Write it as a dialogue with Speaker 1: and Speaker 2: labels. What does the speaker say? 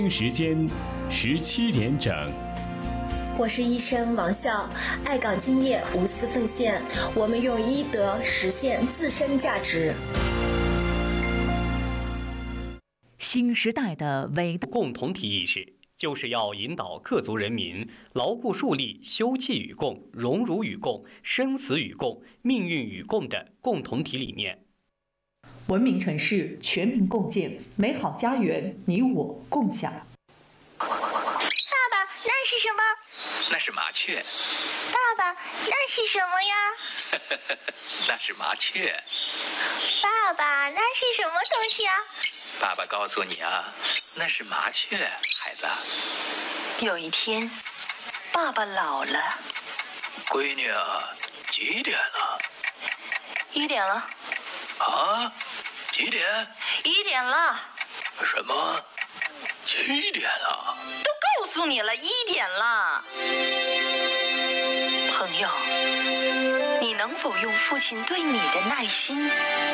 Speaker 1: 时间17点整。
Speaker 2: 我是医生王笑，爱岗敬业，无私奉献，我们用医德实现自身价值。
Speaker 3: 新时代的伟大
Speaker 4: 共同体意识，就是要引导各族人民牢固树立休戚与共、荣辱与共、生死与共、命运与共的共同体理念。
Speaker 5: 文明城市，全民共建，美好家园，你我共享。
Speaker 6: 爸爸，那是什么？
Speaker 7: 那是麻雀。
Speaker 6: 爸爸，那是什么呀？
Speaker 7: 那是麻雀。
Speaker 6: 爸爸，那是什么东西啊？
Speaker 7: 爸爸告诉你啊，那是麻雀，孩子。
Speaker 8: 有一天，爸爸老了。
Speaker 7: 闺女啊，几点了
Speaker 8: ？1点了。
Speaker 7: 啊？几点
Speaker 8: ？1点了。
Speaker 7: 什么？7点了？
Speaker 8: 都告诉你了，1点了。朋友，你能否用父亲对你的耐心